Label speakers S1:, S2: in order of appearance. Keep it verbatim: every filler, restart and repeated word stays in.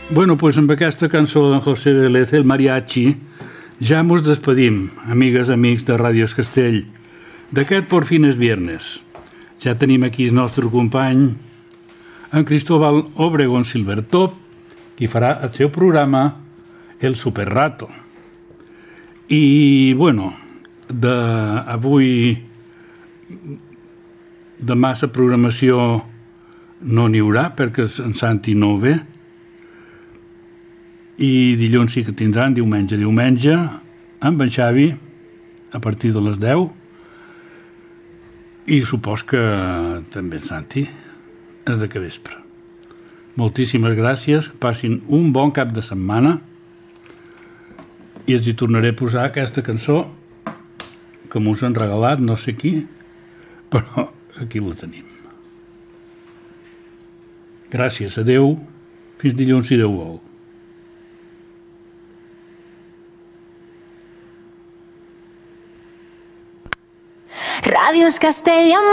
S1: Bueno, pues amb aquesta cançó d'en José Vélez, el mariachi, ja mos despedim, amigues, amics de Ràdios Castell, d'aquest Por Fines Viernes. Ja tenim aquí el nostre company, en Cristóbal Obregón Silvertop, qui farà el seu programa El Superrato. I, bueno, de, avui de massa programació no n'hi haurà, perquè en Santi no ve, i dilluns sí que tindran, diumenge, diumenge, amb en Xavi, a partir de les deu, i supos que també en Santi és de que vespre. Moltíssimes gràcies, que passin un bon cap de setmana, i els hi tornaré a posar aquesta cançó que m'us han regalat, no sé qui, però aquí la tenim. Gràcies, adeu, fins dilluns si Déu vol.
S2: Ràdios Castell